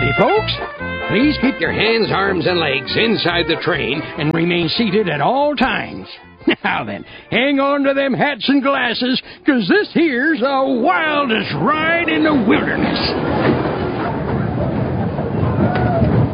safety, folks. Please keep your hands, arms, and legs inside the train and remain seated at all times. Now then, hang on to them hats and glasses, 'cause this here's the wildest ride in the wilderness.